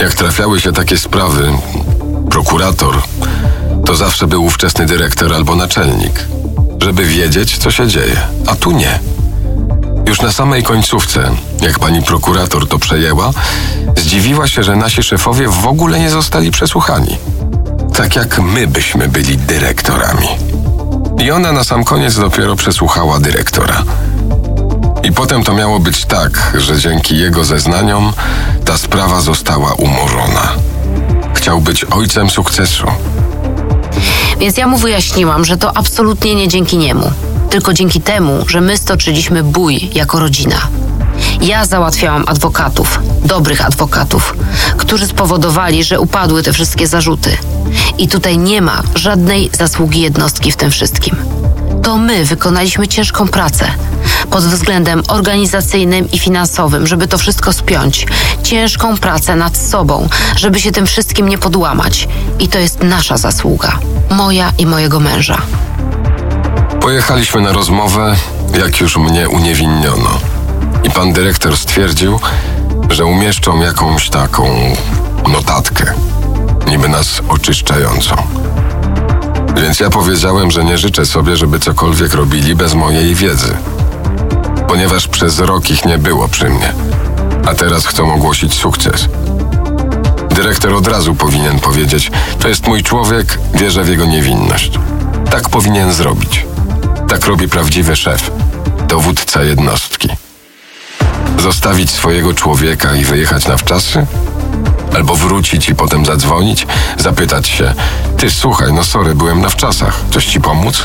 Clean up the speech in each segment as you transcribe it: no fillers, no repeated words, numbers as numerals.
Jak trafiały się takie sprawy, prokurator to zawsze był ówczesny dyrektor albo naczelnik, żeby wiedzieć, co się dzieje, a tu nie. Już na samej końcówce, jak pani prokurator to przejęła, zdziwiła się, że nasi szefowie w ogóle nie zostali przesłuchani. Tak jak my byśmy byli dyrektorami. I ona na sam koniec dopiero przesłuchała dyrektora. I potem to miało być tak, że dzięki jego zeznaniom ta sprawa została umorzona. Chciał być ojcem sukcesu. Więc ja mu wyjaśniłam, że to absolutnie nie dzięki niemu, tylko dzięki temu, że my stoczyliśmy bój jako rodzina. Ja załatwiałam adwokatów, dobrych adwokatów, którzy spowodowali, że upadły te wszystkie zarzuty. I tutaj nie ma żadnej zasługi jednostki w tym wszystkim. To my wykonaliśmy ciężką pracę pod względem organizacyjnym i finansowym, żeby to wszystko spiąć. Ciężką pracę nad sobą, żeby się tym wszystkim nie podłamać. I to jest nasza zasługa. Moja i mojego męża. Pojechaliśmy na rozmowę, jak już mnie uniewinniono. I pan dyrektor stwierdził, że umieszczą jakąś taką notatkę, niby nas oczyszczającą. Więc ja powiedziałem, że nie życzę sobie, żeby cokolwiek robili bez mojej wiedzy. Ponieważ przez rok ich nie było przy mnie. A teraz chcą ogłosić sukces. Dyrektor od razu powinien powiedzieć: to jest mój człowiek, wierzę w jego niewinność. Tak powinien zrobić. Tak robi prawdziwy szef, dowódca jednostki. Zostawić swojego człowieka i wyjechać na wczasy? Albo wrócić i potem zadzwonić, zapytać się: ty, słuchaj, no sorry, byłem na wczasach, coś ci pomóc?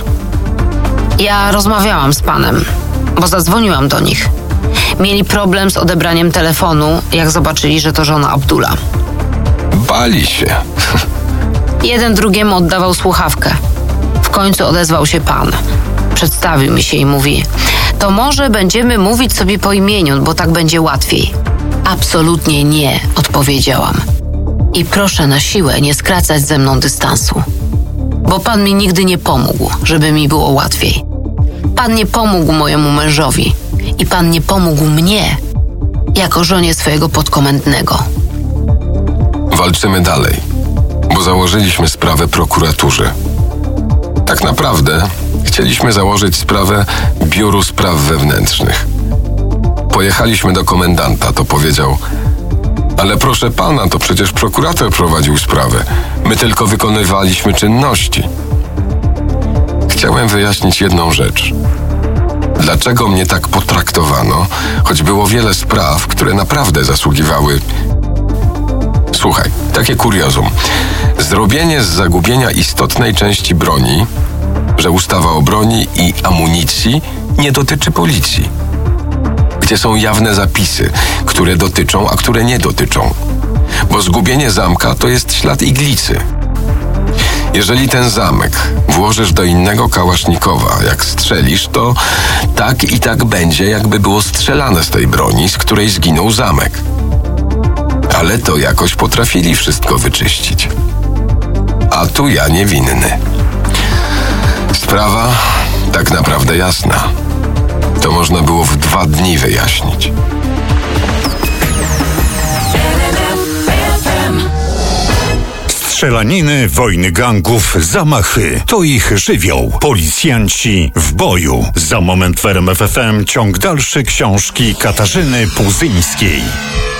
Ja rozmawiałam z panem, bo zadzwoniłam do nich. Mieli problem z odebraniem telefonu, jak zobaczyli, że to żona Abdula. Bali się. Jeden drugiemu oddawał słuchawkę. W końcu odezwał się pan. Przedstawił mi się i mówi: to może będziemy mówić sobie po imieniu, bo tak będzie łatwiej. Absolutnie nie, odpowiedziałam. I proszę na siłę nie skracać ze mną dystansu. Bo pan mi nigdy nie pomógł, żeby mi było łatwiej. Pan nie pomógł mojemu mężowi i pan nie pomógł mnie, jako żonie swojego podkomendnego. Walczymy dalej, bo założyliśmy sprawę prokuraturze. Tak naprawdę chcieliśmy założyć sprawę Biuru Spraw Wewnętrznych. Pojechaliśmy do komendanta, to powiedział: ale proszę pana, to przecież prokurator prowadził sprawę. My tylko wykonywaliśmy czynności. Chciałem wyjaśnić jedną rzecz. Dlaczego mnie tak potraktowano, choć było wiele spraw, które naprawdę zasługiwały... Słuchaj, takie kuriozum. Zrobienie z zagubienia istotnej części broni, że ustawa o broni i amunicji nie dotyczy policji. Gdzie są jawne zapisy, które dotyczą, a które nie dotyczą. Bo zgubienie zamka to jest ślad iglicy. Jeżeli ten zamek włożysz do innego kałasznikowa, jak strzelisz, to tak i tak będzie, jakby było strzelane z tej broni, z której zginął zamek. Ale to jakoś potrafili wszystko wyczyścić. A tu ja niewinny. Sprawa tak naprawdę jasna. To można było w 2 dni wyjaśnić. Strzelaniny, wojny gangów, zamachy. To ich żywioł. Policjanci w boju. Za moment w RMF FM ciąg dalszy książki Katarzyny Puzyńskiej.